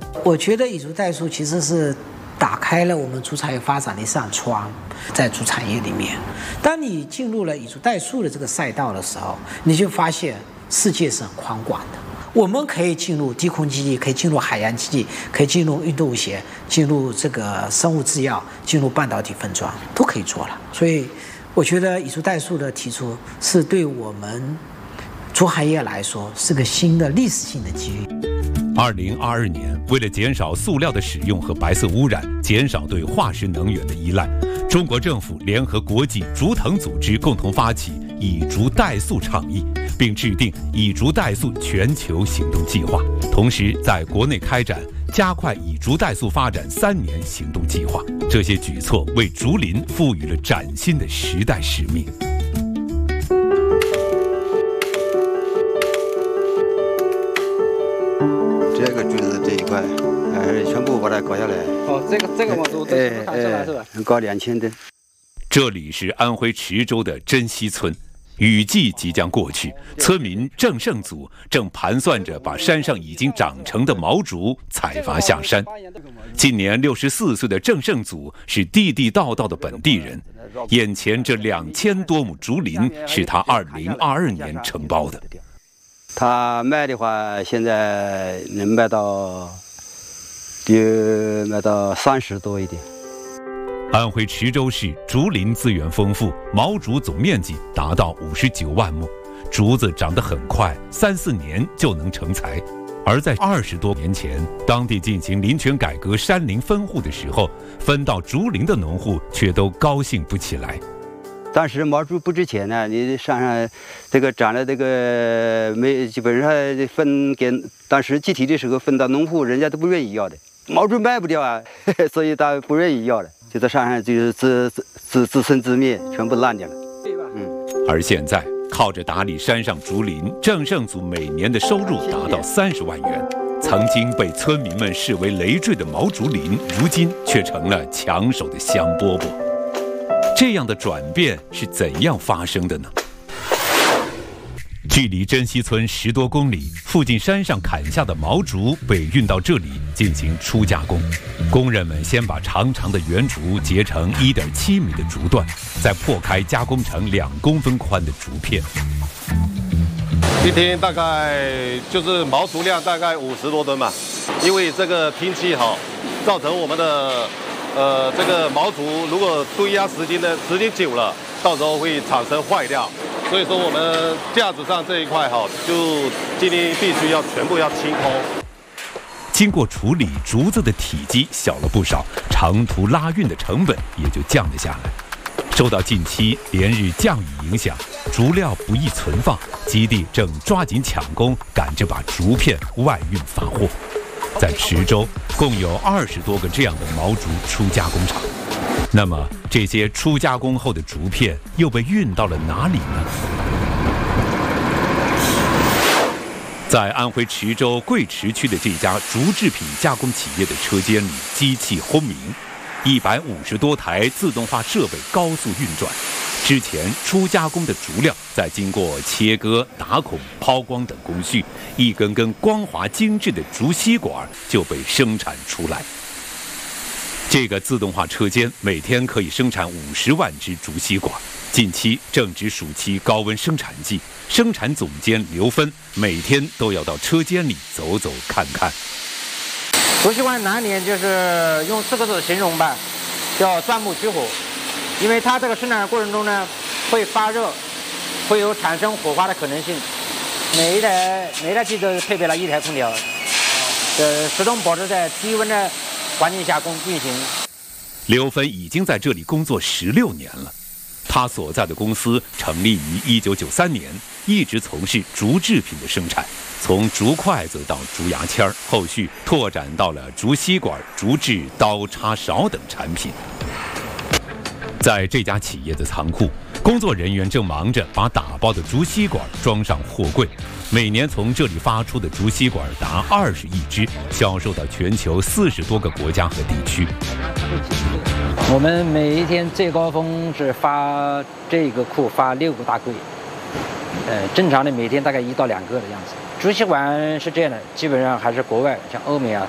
我觉得以竹代数其实是打开了我们竹产业发展的一扇窗，在竹产业里面，当你进入了以竹代数的这个赛道的时候，你就发现世界是很宽广的。我们可以进入低空经济，可以进入海洋经济，可以进入运动鞋，进入这个生物制药，进入半导体分装，都可以做了。所以，我觉得以竹代数的提出是对我们竹行业来说是个新的历史性的机遇。 2022年，为了减少塑料的使用和白色污染，减少对化石能源的依赖，中国政府联合国际竹藤组织共同发起以竹代塑倡议，并制定以竹代塑全球行动计划，同时在国内开展加快以竹代塑发展3年行动计划。这些举措为竹林赋予了崭新的时代使命。 这个竹子这一块，全部把它搞下来。 哦，这个毛竹都是看出来是吧？ 搞2000吨。 这里是安徽池州的珍稀村，雨季即将过去，村民郑胜祖正盘算着把山上已经长成的毛竹采伐下山。今年64岁的郑胜祖是地地道道的本地人，眼前这2000多亩竹林是他2022年承包的。 他卖的话，现在能卖到30多一点。 安徽池州市竹林资源丰富，毛竹总面积达到59万亩，竹子长得很快，3、4年就能成材。而在20多年前，当地进行林权改革、山林分户的时候，分到竹林的农户却都高兴不起来。 当时毛竹不值钱呢，你山上这个长了这个基本上分给当时集体的时候分到农户，人家都不愿意要的，毛竹卖不掉啊，所以他不愿意要了，就在山上就是自生自灭，全部烂掉了。 而现在靠着打理山上竹林，郑胜祖每年的收入达到30万元。曾经被村民们视为累赘的毛竹林，如今却成了抢手的香饽饽。这样的转变是怎样发生的呢？距离珍稀村10多公里，附近山上砍下的毛竹被运到这里进行初加工。工人们先把长长的圆竹截成1.7米的竹段，再破开加工成2公分宽的竹片。 一天大概就是毛竹量大概50多吨吧，因为这个天气好，造成我们的这个毛竹如果堆压时间久了，到时候会产生坏掉。所以说我们架子上这一块就今天必须要全部要清空。 经过处理，竹子的体积小了不少，长途拉运的成本也就降了下来。受到近期连日降雨影响，竹料不易存放，基地正抓紧抢工，赶着把竹片外运发货。在池州，共有20多个这样的毛竹初加工厂。那么，这些初加工后的竹片又被运到了哪里呢？在安徽池州贵池区的这家竹制品加工企业的车间里，机器轰鸣，150多台自动化设备高速运转。之前初加工的竹料在经过切割、打孔、抛光等工序，一根根光滑精致的竹吸管就被生产出来。这个自动化车间每天可以生产50万支竹吸管。近期正值暑期高温生产季，生产总监刘芬每天都要到车间里走走看看。 竹吸管难点就是用4个字形容吧，叫钻木取火。因为它这个生产过程中呢，会发热，会有产生火花的可能性。每一台机都配备了1台空调，始终保持在低温的环境下运行。 刘芬已经在这里工作16年了。他所在的公司成立于1993年，一直从事竹制品的生产，从竹筷子到竹牙签，后续拓展到了竹吸管、竹制刀叉勺等产品。在这家企业的仓库，工作人员正忙着把打包的竹吸管装上货柜。每年从这里发出的竹吸管达20亿支，销售到全球40多个国家和地区。 我们每一天最高峰是发这个库发6个大柜，正常的每天大概1到2个的样子。竹吸管是这样的，基本上还是国外像欧美啊